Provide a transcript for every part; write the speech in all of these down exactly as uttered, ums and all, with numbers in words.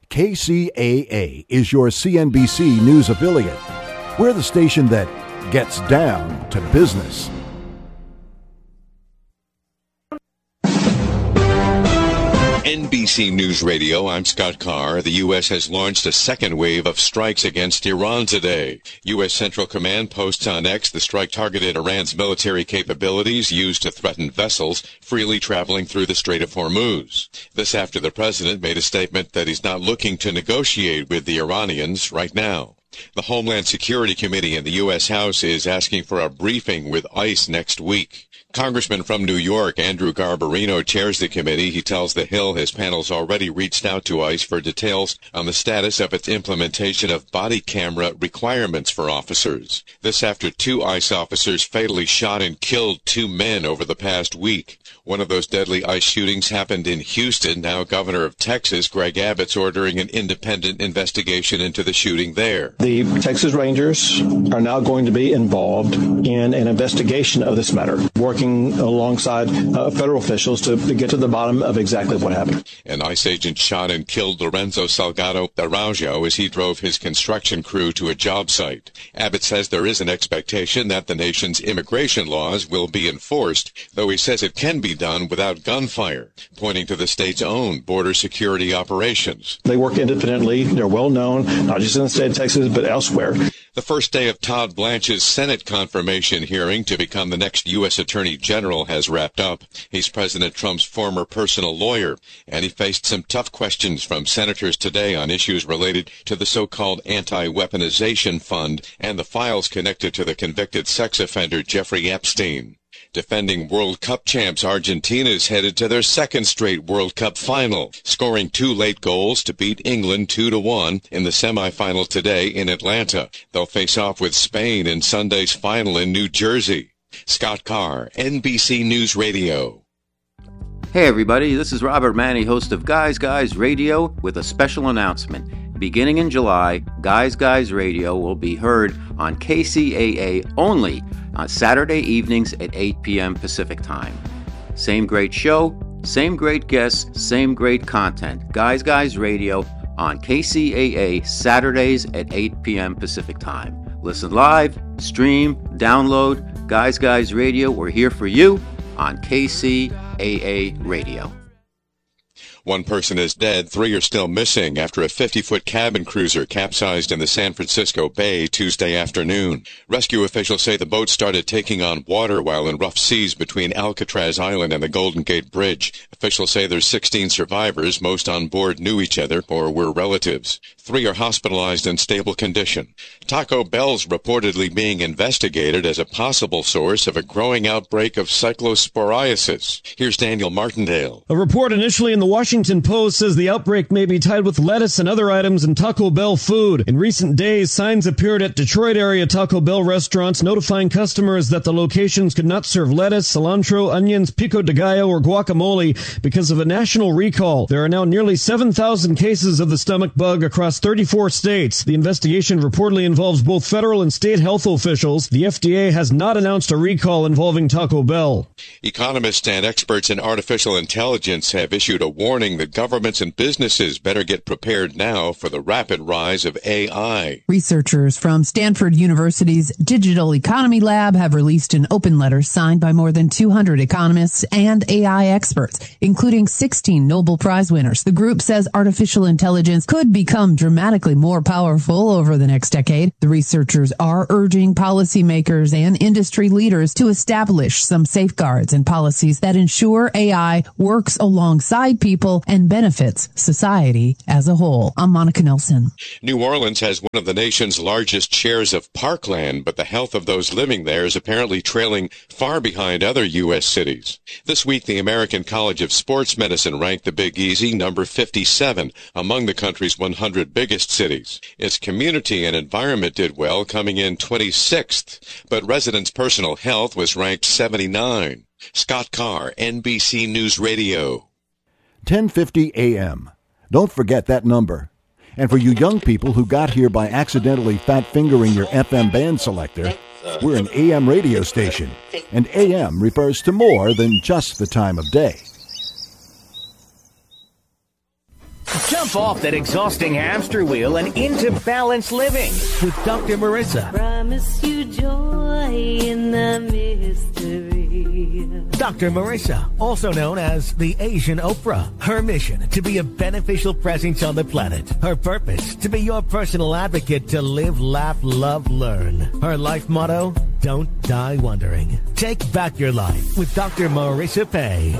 K C A A is your C N B C News affiliate. We're the station that gets down to business. N B C News Radio, I'm Scott Carr. The U S has launched a second wave of strikes against Iran today. U S Central Command posts on X the strike targeted Iran's military capabilities used to threaten vessels freely traveling through the Strait of Hormuz. This after the president made a statement that he's not looking to negotiate with the Iranians right now. The Homeland Security Committee in the U S House is asking for a briefing with ICE next week. Congressman from New York, Andrew Garbarino, chairs the committee. He tells The Hill his panel's already reached out to ICE for details on the status of its implementation of body camera requirements for officers. This after two ICE officers fatally shot and killed two men over the past week. One of those deadly ICE shootings happened in Houston. Now Governor of Texas, Greg Abbott's ordering an independent investigation into the shooting there. The Texas Rangers are now going to be involved in an investigation of this matter, working alongside uh, federal officials to, to get to the bottom of exactly what happened. An ICE agent shot and killed Lorenzo Salgado Araujo as he drove his construction crew to a job site. Abbott says there is an expectation that the nation's immigration laws will be enforced, though he says it can be done without gunfire, pointing to the state's own border security operations. They work independently. They're well known, not just in the state of Texas, but elsewhere. The first day of Todd Blanche's Senate confirmation hearing to become the next U S Attorney General has wrapped up. He's President Trump's former personal lawyer, and he faced some tough questions from senators today on issues related to the so-called anti-weaponization fund and the files connected to the convicted sex offender Jeffrey Epstein. Defending World Cup champs Argentina is headed to their second straight World Cup final, scoring two late goals to beat England two to one in the semifinal today in Atlanta. They'll face off with Spain in Sunday's final in New Jersey. Scott Carr, N B C News Radio. Hey everybody, this is Robert Manny, host of Guys Guys Radio, with a special announcement. Beginning in July, Guys Guys Radio will be heard on K C A A only on Saturday evenings at eight p.m. Pacific Time. Same great show, same great guests, same great content. Guys Guys Radio on K C A A Saturdays at eight p.m. Pacific Time. Listen live, stream, download. Guys Guys Radio, we're here for you on K C A A Radio. One person is dead, three are still missing after a fifty-foot cabin cruiser capsized in the San Francisco Bay Tuesday afternoon. Rescue officials say the boat started taking on water while in rough seas between Alcatraz Island and the Golden Gate Bridge. Officials say there's sixteen survivors. Most on board knew each other or were relatives. Three are hospitalized in stable condition. Taco Bell's reportedly being investigated as a possible source of a growing outbreak of cyclosporiasis. Here's Daniel Martindale. A report initially in the Washington Post says the outbreak may be tied with lettuce and other items in Taco Bell food. In recent days, signs appeared at Detroit area Taco Bell restaurants notifying customers that the locations could not serve lettuce, cilantro, onions, pico de gallo, or guacamole because of a national recall. There are now nearly seven thousand cases of the stomach bug across thirty-four states. The investigation reportedly involves both federal and state health officials. The F D A has not announced a recall involving Taco Bell. Economists and experts in artificial intelligence have issued a warning that governments and businesses better get prepared now for the rapid rise of A I. Researchers from Stanford University's Digital Economy Lab have released an open letter signed by more than two hundred economists and A I experts, including sixteen Nobel Prize winners. The group says artificial intelligence could become dramatically more powerful over the next decade. The researchers are urging policymakers and industry leaders to establish some safeguards and policies that ensure A I works alongside people and benefits society as a whole. I'm Monica Nelson. New Orleans has one of the nation's largest shares of parkland, but the health of those living there is apparently trailing far behind other U S cities. This week, the American College of Sports Medicine ranked the Big Easy number fifty-seven among the country's one hundred biggest cities. Its community and environment did well, coming in twenty-sixth, but residents' personal health was ranked seventy-nine. Scott Carr, N B C News Radio. ten fifty a.m. Don't forget that number. And for you young people who got here by accidentally fat-fingering your F M band selector, we're an A M radio station, and A M refers to more than just the time of day. Jump off that exhausting hamster wheel and into balanced living with Doctor Marissa. Promise you joy in the mystery. Doctor Marissa, also known as the Asian Oprah. Her mission, to be a beneficial presence on the planet. Her purpose, to be your personal advocate to live, laugh, love, learn. Her life motto, don't die wondering. Take back your life with Doctor Marissa Pay.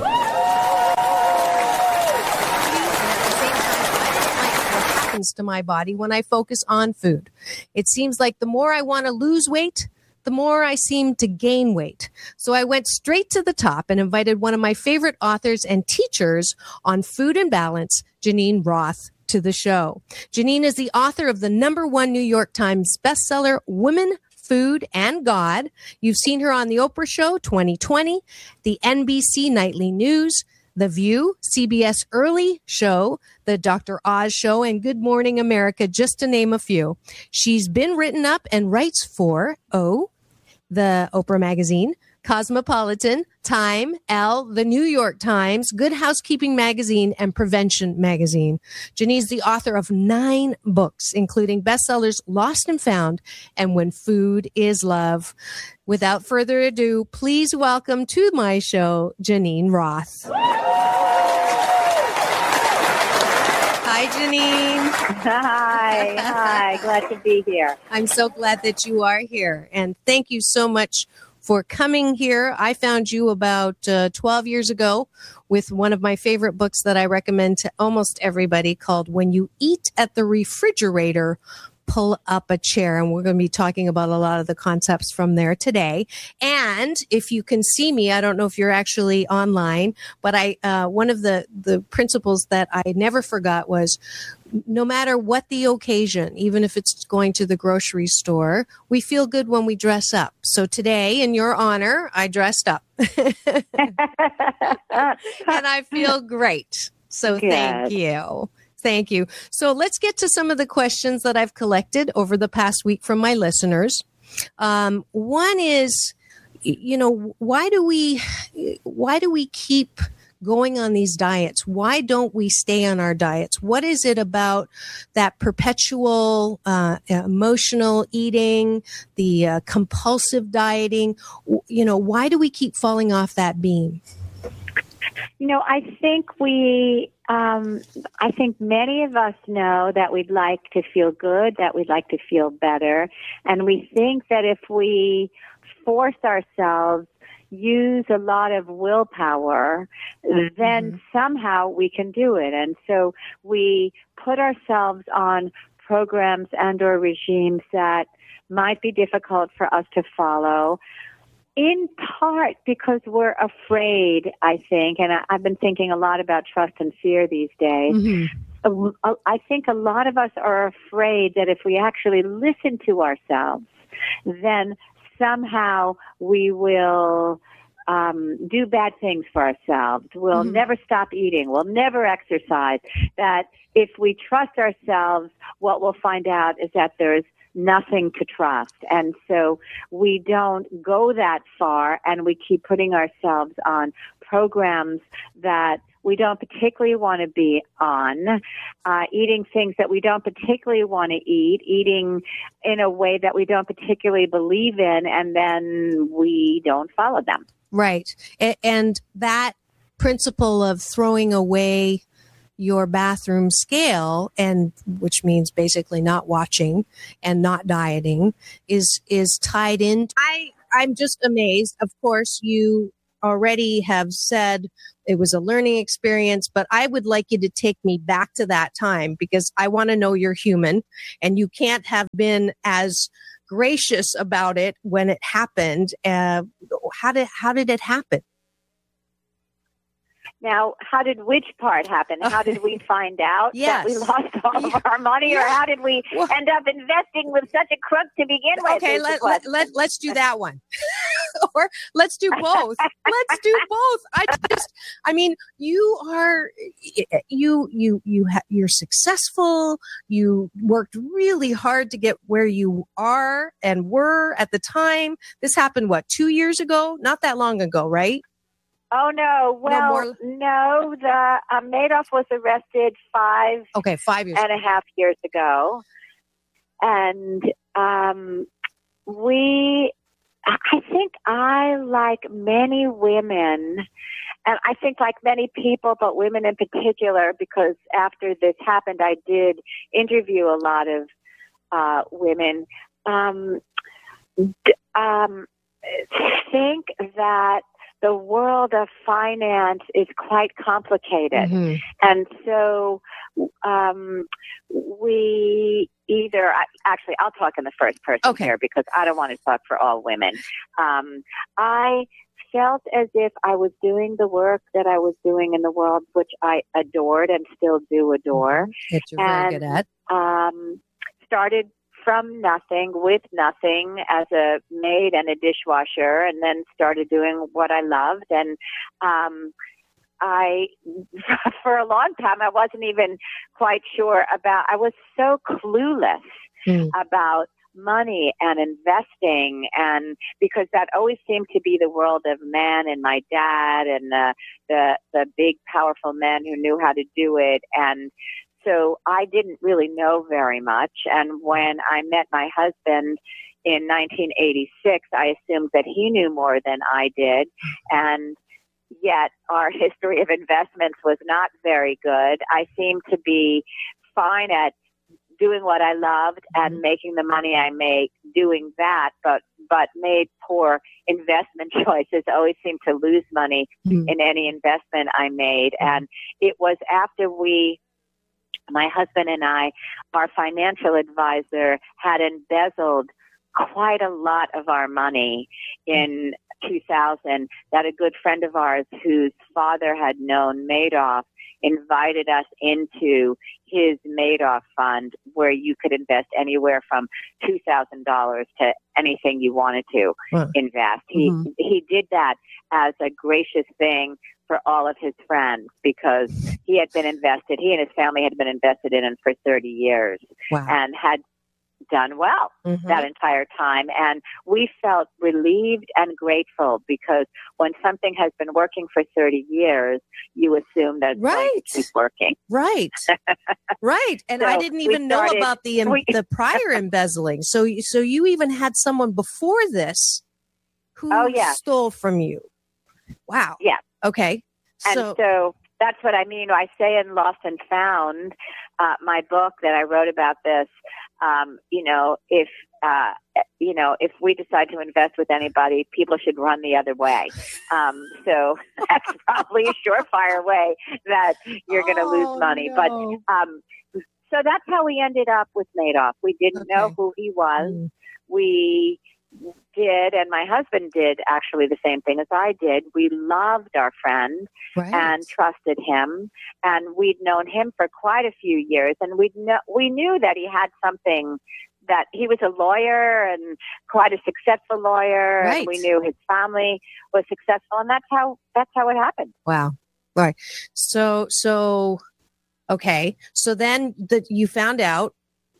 To my body when I focus on food. It seems like the more I want to lose weight, the more I seem to gain weight. So I went straight to the top and invited one of my favorite authors and teachers on food and balance, Geneen Roth, to the show. Geneen is the author of the number one New York Times bestseller, Women, Food, and God. You've seen her on The Oprah Show, twenty twenty, the N B C Nightly News, The View, C B S Early Show, The Doctor Oz Show, and Good Morning America, just to name a few. She's been written up and writes for O, the Oprah Magazine, Cosmopolitan, Time, Elle, The New York Times, Good Housekeeping Magazine, and Prevention Magazine. Geneen's the author of nine books, including bestsellers Lost and Found and When Food is Love. Without further ado, please welcome to my show, Geneen Roth. Hi, Geneen. Hi. Hi. Glad to be here. I'm so glad that you are here. And thank you so much for coming here. I found you about uh, twelve years ago with one of my favorite books that I recommend to almost everybody called When You Eat at the Refrigerator, Pull Up a Chair. And we're going to be talking about a lot of the concepts from there today. And if you can see me, I don't know if you're actually online, but I uh, one of the, the principles that I never forgot was no matter what the occasion, even if it's going to the grocery store, we feel good when we dress up. So today, in your honor, I dressed up. And I feel great. So Good. Thank you. Thank you. So let's get to some of the questions that I've collected over the past week from my listeners. Um, one is, you know, why do we, why do we keep going on these diets? Why don't we stay on our diets? What is it about that perpetual uh, emotional eating, the uh, compulsive dieting? You know, why do we keep falling off that beam? You know, I think we, um, I think many of us know that we'd like to feel good, that we'd like to feel better. And we think that if we force ourselves, use a lot of willpower, then mm-hmm. somehow we can do it. And so we put ourselves on programs and or regimes that might be difficult for us to follow, in part because we're afraid, I think, and I, I've been thinking a lot about trust and fear these days. Mm-hmm. I, I think a lot of us are afraid that if we actually listen to ourselves, then somehow we will um, do bad things for ourselves. We'll mm-hmm. never stop eating. We'll never exercise. That if we trust ourselves, what we'll find out is that there's nothing to trust. And so we don't go that far, and we keep putting ourselves on programs that we don't particularly want to be on, uh, eating things that we don't particularly want to eat, eating in a way that we don't particularly believe in, and then we don't follow them. Right. And that principle of throwing away your bathroom scale, and which means basically not watching and not dieting, is is tied in. I, I'm just amazed. Of course, you already have said it was a learning experience, but I would like you to take me back to that time, because I want to know you're human, and you can't have been as gracious about it when it happened. Uh, how did how did it happen? Now, how did which part happen? How did we find out yes. that we lost all yeah. of our money, yeah. or how did we well, end up investing with such a crook to begin with? Okay, let, let, let, let's do that one. Or let's do both. Let's do both. I just, I mean, you are, you, you, you, ha- you're successful. You worked really hard to get where you are and were at the time. This happened, what, two years ago? Not that long ago, right? Oh, no. Well, more... no, the uh, Madoff was arrested five, okay, five years and a half years ago. And um, we, I think I, like many women, and I think like many people, but women in particular, because after this happened, I did interview a lot of uh, women, um, d- um, think that the world of finance is quite complicated. Mm-hmm. And so um, we either, actually, I'll talk in the first person okay. here because I don't want to talk for all women. Um, I felt as if I was doing the work that I was doing in the world, which I adored and still do adore. That you're and, very good at. Um, started from nothing, with nothing, as a maid and a dishwasher, and then started doing what I loved. And um, I, for a long time, I wasn't even quite sure about, I was so clueless mm. about money and investing, and because that always seemed to be the world of man and my dad and the, the, the big, powerful men who knew how to do it. And so I didn't really know very much. And when I met my husband in nineteen eighty-six, I assumed that he knew more than I did. And yet our history of investments was not very good. I seemed to be fine at doing what I loved and mm-hmm. making the money I make doing that, but but made poor investment choices, always seemed to lose money mm-hmm. in any investment I made. And it was after we, my husband and I, our financial advisor, had embezzled quite a lot of our money in two thousand, that a good friend of ours whose father had known Madoff invited us into his Madoff fund, where you could invest anywhere from two thousand dollars to anything you wanted to wow. invest. He mm-hmm. he did that as a gracious thing for all of his friends, because he had been invested, he and his family had been invested in him for thirty years wow. and had done well mm-hmm. that entire time. And we felt relieved and grateful, because when something has been working for thirty years, you assume that it's right. going to keep working. Right. Right. And so I didn't even started, know about the um, we, the prior embezzling. So, so you even had someone before this who oh, yeah. stole from you. Wow. Yeah. Okay. And so, so that's what I mean. I say in Lost and Found, uh, my book that I wrote about this, um, you know, if, uh, you know, if we decide to invest with anybody, people should run the other way. Um, so that's probably a surefire way that you're going to oh, lose money. No. But um, so that's how we ended up with Madoff. We didn't okay. know who he was. Mm. We did, and my husband did actually the same thing as I did. We loved our friend right. and trusted him, and we'd known him for quite a few years, and we know we knew that he had something, that he was a lawyer and quite a successful lawyer, right. and we knew his family was successful, and that's how that's how it happened. Wow. Right. So so okay. So then that you found out.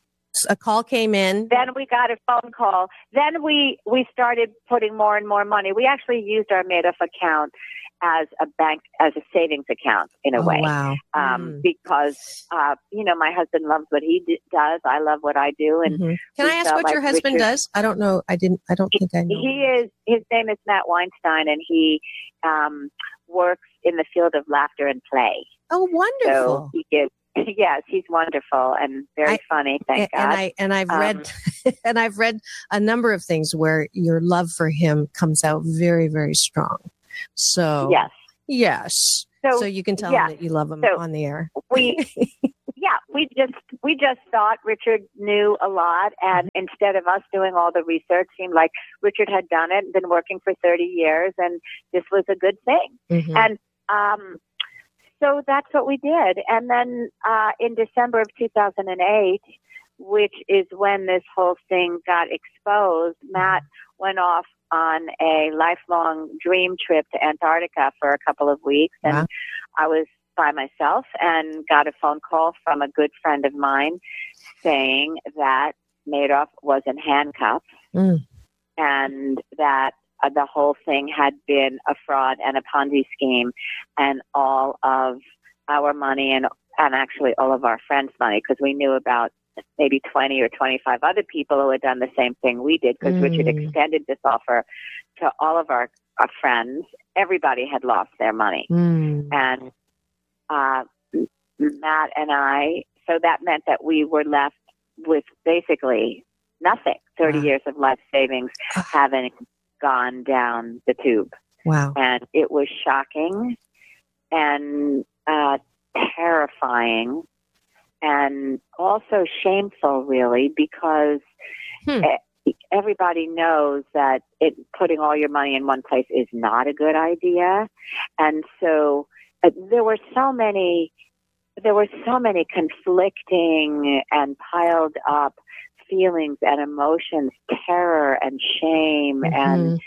A call came in. Then we got a phone call. Then we, we started putting more and more money. We actually used our Madoff account as a bank, as a savings account in a oh, way. Wow. Um, mm. Because, uh, you know, my husband loves what he d- does. I love what I do. And mm-hmm. Can I ask what like your husband Richard, does? I don't know. I didn't, I don't think I know. He is, his name is Matt Weinstein, and he um, works in the field of laughter and play. Oh, wonderful. So he gives, yes, he's wonderful and very I, funny. Thank and God. I and I've um, read and I've read a number of things where your love for him comes out very, very strong. So yes, yes. So, so you can tell yeah. him that you love him so on the air. We, yeah, we just we just thought Richard knew a lot, and instead of us doing all the research, seemed like Richard had done it, been working for thirty years, and this was a good thing. Mm-hmm. And um. So that's what we did. And then uh, in December of two thousand eight, which is when this whole thing got exposed, Matt went off on a lifelong dream trip to Antarctica for a couple of weeks. And wow. I was by myself and got a phone call from a good friend of mine saying that Madoff was in handcuffs mm. and that uh, the whole thing had been a fraud and a Ponzi scheme, and all of our money and and actually all of our friends' money, because we knew about maybe twenty or twenty-five other people who had done the same thing we did, because mm. Richard extended this offer to all of our, our friends. Everybody had lost their money. Mm. And uh, Matt and I, so that meant that we were left with basically nothing. thirty wow. years of life savings having gone down the tube. Wow. And it was shocking and uh, terrifying, and also shameful, really, because hmm. everybody knows that it, putting all your money in one place is not a good idea. And so uh, there were so many, there were so many conflicting and piled up feelings and emotions, terror and shame, mm-hmm. and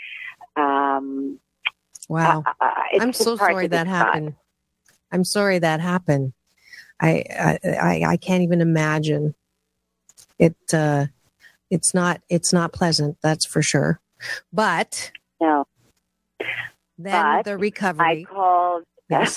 um, wow. Uh, uh, I'm so sorry that describe. happened. I'm sorry that happened. I, I, I, I can't even imagine it. Uh, it's not, it's not pleasant. That's for sure. But no, then but the recovery. I called, yes.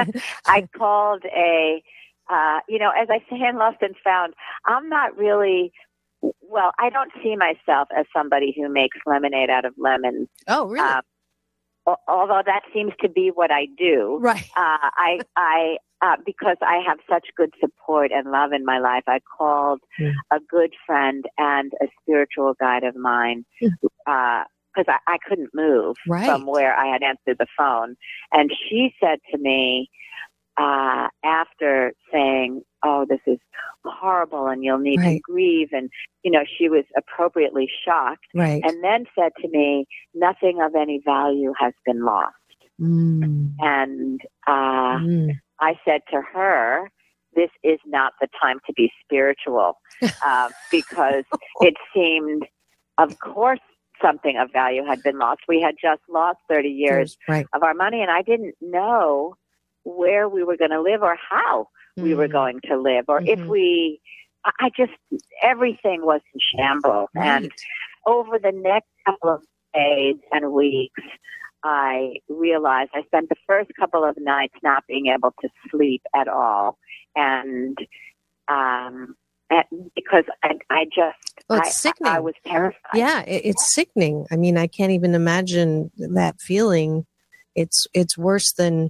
I called a, uh, you know, as I say in Lost and Found, I'm not really, well, I don't see myself as somebody who makes lemonade out of lemons. Oh, really? Um, although that seems to be what I do. Right. Uh, I, I, uh, because I have such good support and love in my life, I called mm. a good friend and a spiritual guide of mine, because uh, I, I couldn't move right. from where I had answered the phone. And she said to me, uh, after saying, oh, this is horrible and you'll need right. to grieve. And, you know, she was appropriately shocked. Right. And then said to me, nothing of any value has been lost. Mm. And uh, mm. I said to her, this is not the time to be spiritual, uh, because it seemed, of course, something of value had been lost. We had just lost thirty years right. of our money, and I didn't know where we were going to live or how mm. we were going to live, or mm-hmm. if we, I just, everything was in shambles. Right. And over the next couple of days and weeks, I realized I spent the first couple of nights not being able to sleep at all. And, um, and because I, I just, well, it's I, sickening. I, I was terrified. Yeah, it, it's sickening. I mean, I can't even imagine that feeling. It's, it's worse than,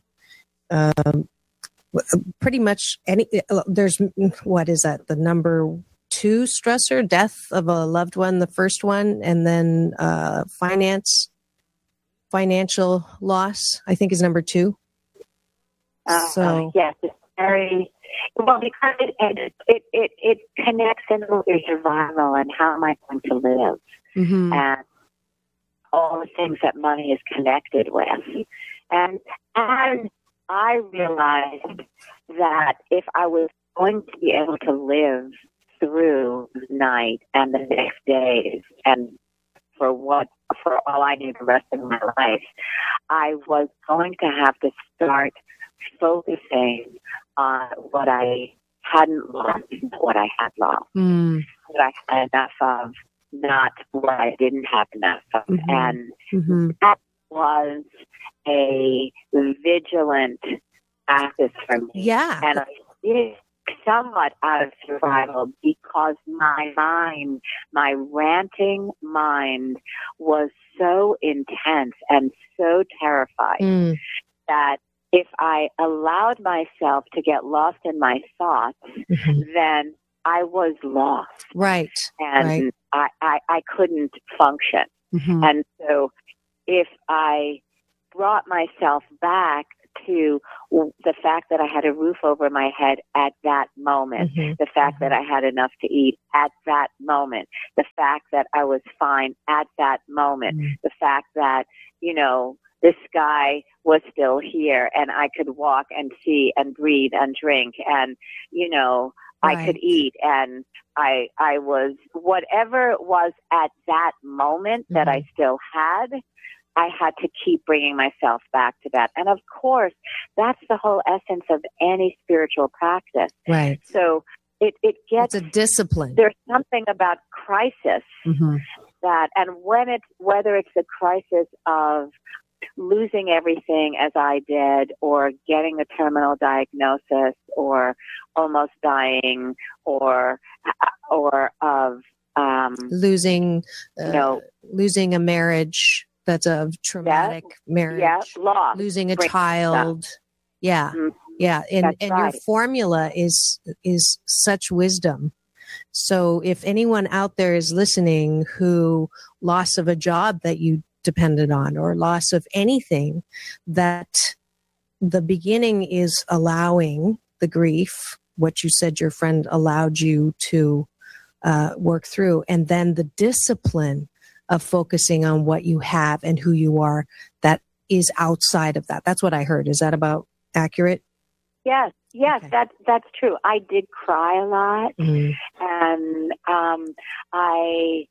um, pretty much any, there's, what is that? The number two stressor, death of a loved one, the first one, and then, uh, finance, financial loss, I think is number two. Uh, so yes, it's very, well, because it, it, it, it, it connects into your survival and how am I going to live, mm-hmm. and all the things that money is connected with. And, and I realized that if I was going to be able to live through the night and the next days, and for what, for all I knew the rest of my life, I was going to have to start focusing on what I hadn't lost, what I had lost, mm. what I had enough of, not what I didn't have enough of. Mm-hmm. And mm-hmm. that was a vigilant practice for me. Yeah. And I did somewhat out of survival because my mind, my ranting mind was so intense and so terrified mm. that if I allowed myself to get lost in my thoughts, mm-hmm. then I was lost. Right. And right. I, I, I couldn't function. Mm-hmm. And so if I brought myself back to the fact that I had a roof over my head at that moment, mm-hmm. the fact mm-hmm. that I had enough to eat at that moment, the fact that I was fine at that moment, mm-hmm. the fact that, you know, the sky was still here and I could walk and see and breathe and drink and, you know, right. I could eat and I, I was, whatever it was at that moment mm-hmm. that I still had, I had to keep bringing myself back to that. And of course, that's the whole essence of any spiritual practice. Right. So it, it gets... It's a discipline. There's something about crisis mm-hmm. that. And when it's, whether it's the crisis of losing everything as I did, or getting a terminal diagnosis, or almost dying, or, or of, um, losing, uh, you know, losing a marriage that's a traumatic yeah, marriage, yeah, loss, losing a Bring child. Yeah. Mm-hmm. Yeah. And, That's and right. your formula is, is such wisdom. So if anyone out there is listening who loss of a job that you depended on, or loss of anything, that the beginning is allowing the grief, what you said your friend allowed you to uh, work through, and then the discipline of focusing on what you have and who you are that is outside of that. That's what I heard. Is that about accurate? Yes, yes, Okay. that's that's true. I did cry a lot, Mm-hmm. and um, I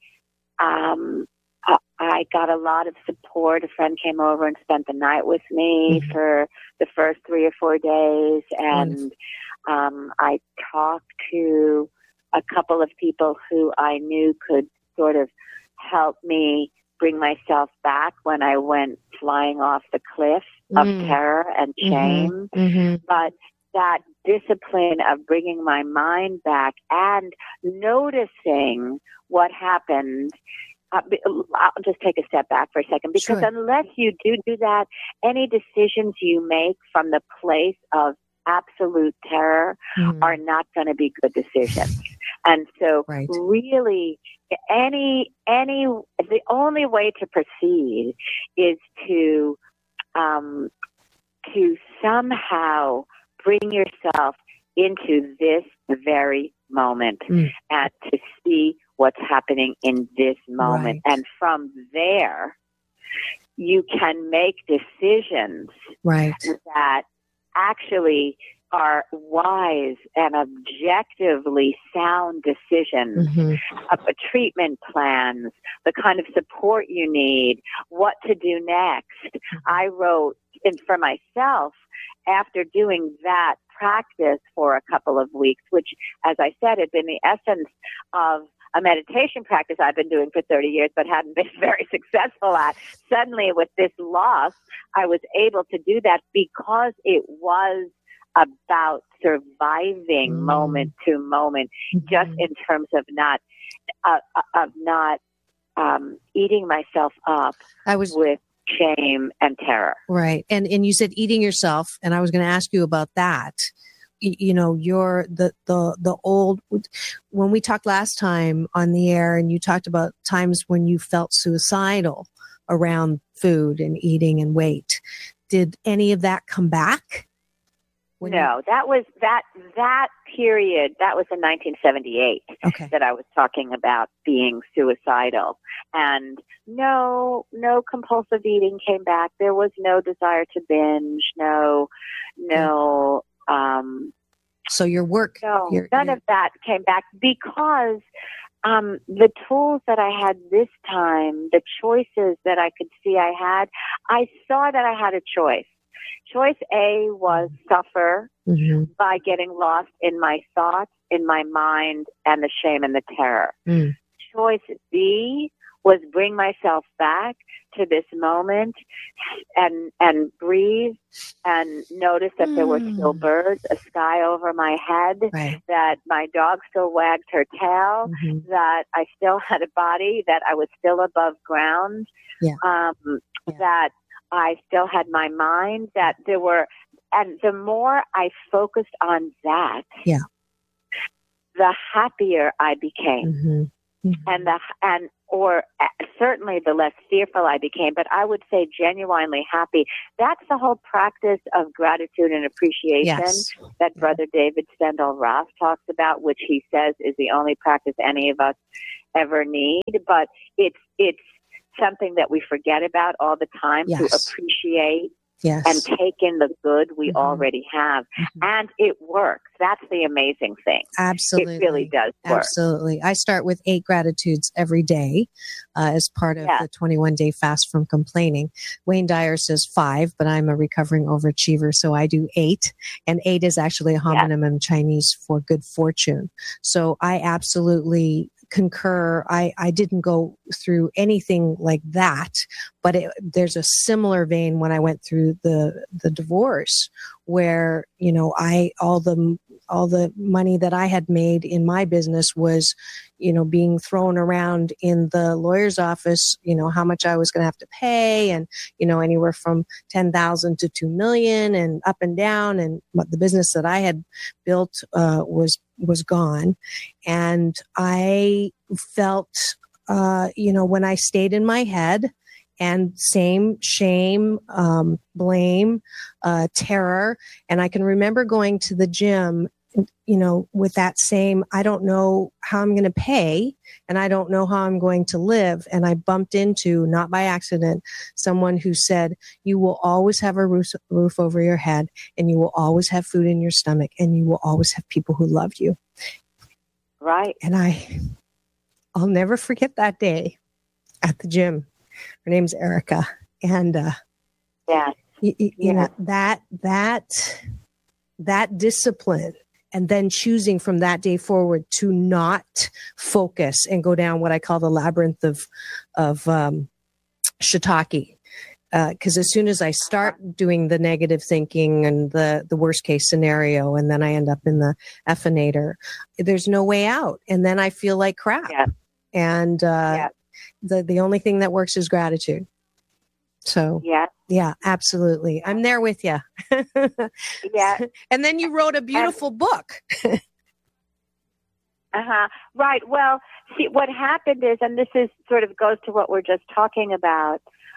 um, I- I got a lot of support. A friend came over and spent the night with me Mhm. for the first three or four days, and Wonderful. um, I talked to a couple of people who I knew could sort of help me bring myself back when I went flying off the cliff of Mm. terror and shame. Mm-hmm. But that discipline of bringing my mind back and noticing what happened. Uh, be- I'll just take a step back for a second, because Sure. unless you do do that, any decisions you make from the place of absolute terror Mhm. are not going to be good decisions. And so Right. really any, any, the only way to proceed is to, um, to somehow bring yourself into this very moment Mm. and to see what's happening in this moment. Right. And from there, you can make decisions Right. that actually are wise and objectively sound decisions, Mm-hmm. of a treatment plans, the kind of support you need, what to do next. I wrote in for myself after doing that practice for a couple of weeks, which, as I said, had been the essence of a meditation practice I've been doing for thirty years, but hadn't been very successful at. Suddenly, with this loss, I was able to do that because it was about surviving Mm. moment to moment, just in terms of not uh, of not um, eating myself up I was with shame and terror. right. And and you said eating yourself, and I was going to ask you about that. Y- You know, you're the the the old when we talked last time on the air, and you talked about times when you felt suicidal around food and eating and weight. Did any of that come back? When you- No, that was that that period. That was in nineteen seventy-eight Okay. that I was talking about being suicidal, and no, no compulsive eating came back. There was no desire to binge. No, no, um, So your work. no. your- None your- of that came back because um, the tools that I had this time, the choices that I could see I had, I saw that I had a choice. Choice A was suffer Mhm. by getting lost in my thoughts, in my mind, and the shame and the terror. Mm. Choice B was bring myself back to this moment and and breathe and notice that there were still Mm. birds, a sky over my head, Right. that my dog still wagged her tail, Mhm. that I still had a body, that I was still above ground, Yeah. um, Yeah. that I still had my mind, that there were, and the more I focused on that, Yeah. the happier I became. Mhm. Mhm. And the, and, or uh, certainly the less fearful I became, but I would say genuinely happy. That's the whole practice of gratitude and appreciation Yes. that Brother David Stendhal Ross talks about, which he says is the only practice any of us ever need. But it's, it's something that we forget about all the time, Yes. to appreciate Yes. and take in the good we Mhm. already have. Mhm. And it works. That's the amazing thing. Absolutely. It really does work. Absolutely. I start with eight gratitudes every day uh, as part of Yeah. the twenty-one day fast from complaining. Wayne Dyer says five, but I'm a recovering overachiever, so I do eight. And eight is actually a homonym in Chinese for good fortune. So I absolutely concur. I, I didn't go through anything like that, but it, there's a similar vein when I went through the, the divorce where, you know, I, all the, all the money that I had made in my business was, you know, being thrown around in the lawyer's office, you know, how much I was going to have to pay and, you know, anywhere from ten thousand to two million and up and down. And the business that I had built uh, was, was gone. And I felt, uh, you know, when I stayed in my head, and same shame, um, blame, uh, terror. And I can remember going to the gym, you know, with that same, I don't know how I'm going to pay and I don't know how I'm going to live. And I bumped into, not by accident, someone who said, you will always have a roof, roof over your head and you will always have food in your stomach and you will always have people who love you. Right. And I, I'll never forget that day at the gym. Her name's Erica. And, uh, yeah, you, you yeah. know, that, that, that discipline, and then choosing from that day forward to not focus and go down what I call the labyrinth of, of, um, shiitake. Uh, cause as soon as I start doing the negative thinking and the, the worst case scenario, and then I end up in the effinator, there's no way out. And then I feel like crap. Yeah. And, uh, yeah. the, the only thing that works is gratitude. So yeah, yeah, absolutely. I'm there with you. yeah. And then you wrote a beautiful and, book. uh-huh. Right. Well, see, what happened is, and this is sort of goes to what we're just talking about,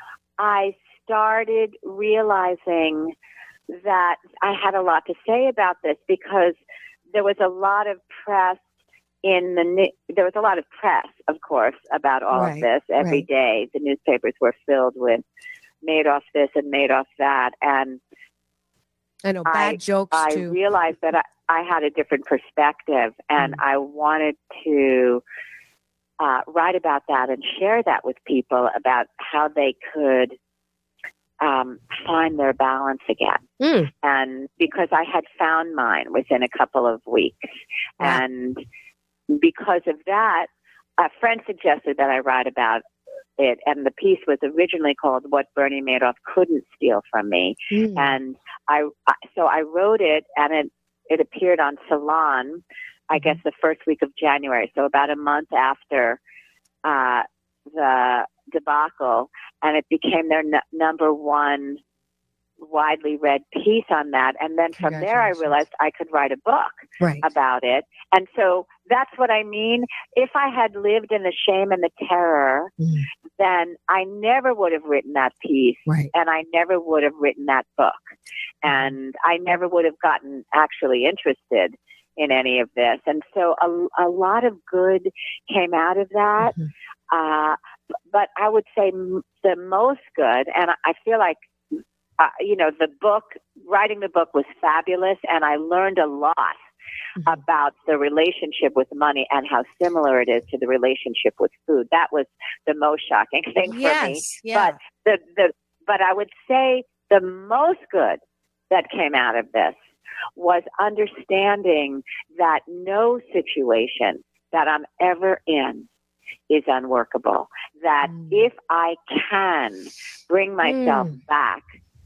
I started realizing that I had a lot to say about this because there was a lot of press in the, there was a lot of press, of course, about all right, of this every right. day. The newspapers were filled with Madoff this and Madoff that. And I know, bad I, jokes I too. realized that I, I had a different perspective and mm. I wanted to uh, write about that and share that with people about how they could um, find their balance again. Mm. And because I had found mine within a couple of weeks. Wow. And because of that, a friend suggested that I write about it, and the piece was originally called "What Bernie Madoff Couldn't Steal from Me," mm. and I so I wrote it, and it it appeared on Salon, I guess the first week of January, so about a month after uh, the debacle, and it became their n- number one widely read piece on that. And then from there, I realized I could write a book right. about it. And so that's what I mean. If I had lived in the shame and the terror, mm. then I never would have written that piece. Right. And I never would have written that book. And I never would have gotten actually interested in any of this. And so a, a lot of good came out of that. Mm-hmm. Uh, but I would say the most good, and I feel like Uh, you know, the book, writing the book was fabulous, and I learned a lot mm-hmm. about the relationship with money and how similar it is to the relationship with food. That was the most shocking thing for yes, me. Yeah. But the, the but I would say the most good that came out of this was understanding that no situation that I'm ever in is unworkable. That mm. if I can bring myself mm. back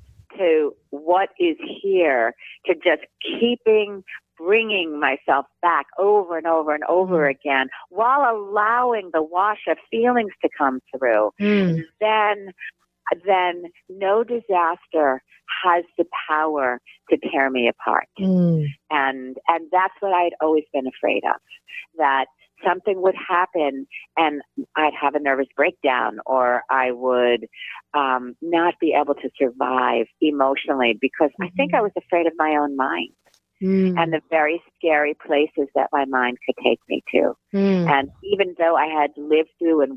to what is here, to just keeping bringing myself back over and over and over mm. again, while allowing the wash of feelings to come through, mm. then then no disaster has the power to tear me apart. Mm. And and that's what I'd always been afraid of, that something would happen and I'd have a nervous breakdown, or I would um, not be able to survive emotionally, because mm-hmm. I think I was afraid of my own mind mm. and the very scary places that my mind could take me to. Mm. And even though I had lived through and